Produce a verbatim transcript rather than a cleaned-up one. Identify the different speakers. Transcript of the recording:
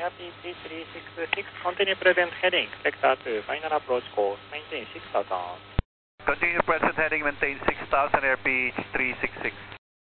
Speaker 1: Airbus three six six, continue present heading, sector two, final approach course, maintain six thousand.
Speaker 2: Continue present heading, maintain six thousand, Airbus three six six.